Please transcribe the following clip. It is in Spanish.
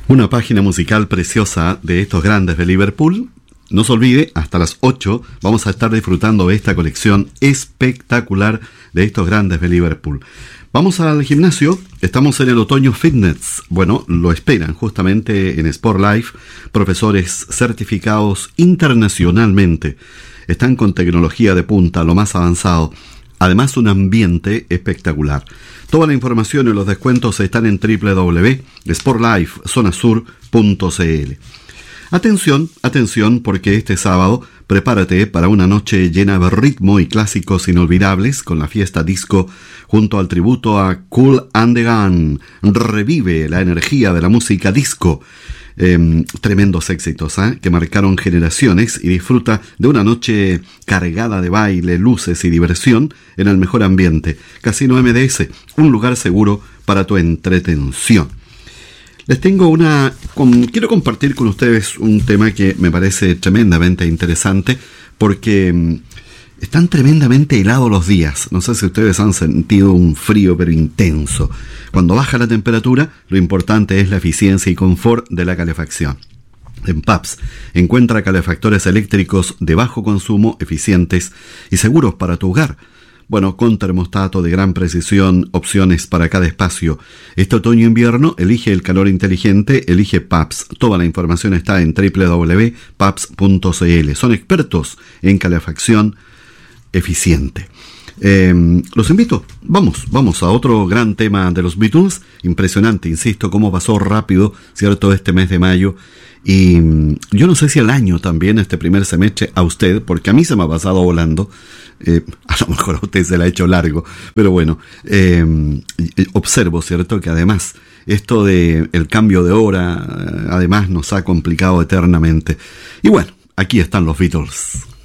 Una página musical preciosa de estos grandes de Liverpool. No se olvide, hasta las 8 vamos a estar disfrutando de esta colección espectacular de estos grandes de Liverpool. Vamos al gimnasio, estamos en el otoño fitness. Bueno, lo esperan justamente en Sport Life profesores certificados internacionalmente. Están con tecnología de punta, lo más avanzado. Además, un ambiente espectacular. Toda la información y los descuentos están en www.sportlifezonasur.cl. Atención, atención, porque este sábado prepárate para una noche llena de ritmo y clásicos inolvidables con la fiesta disco junto al tributo a Kool and the Gang. Revive la energía de la música disco. Tremendos éxitos que marcaron generaciones, y disfruta de una noche cargada de baile, luces y diversión en el mejor ambiente. Casino MDS, un lugar seguro para tu entretención. Les tengo quiero compartir con ustedes un tema que me parece tremendamente interesante porque están tremendamente helados los días. No sé si ustedes han sentido un frío pero intenso. Cuando baja la temperatura, lo importante es la eficiencia y confort de la calefacción. En PAPS encuentra calefactores eléctricos de bajo consumo, eficientes y seguros para tu hogar. Bueno, con termostato de gran precisión, opciones para cada espacio. Este otoño-invierno, elige el calor inteligente, elige PAPS. Toda la información está en www.paps.cl. Son expertos en calefacción eficiente. Los invito, vamos a otro gran tema de los Beatles. Impresionante, insisto, cómo pasó rápido, ¿cierto?, este mes de mayo. Y yo no sé si el año también, este primer semestre, a usted, porque a mí se me ha pasado volando. A lo mejor a usted se la ha hecho largo, pero bueno, observo, ¿cierto?, que además esto de el cambio de hora, además nos ha complicado eternamente. Y bueno, aquí están los Beatles.